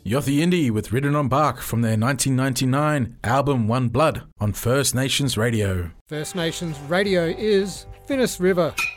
Yothi Indie with Ridden on Bark from their 1999 album One Blood on First Nations Radio. First Nations Radio is Finnis River.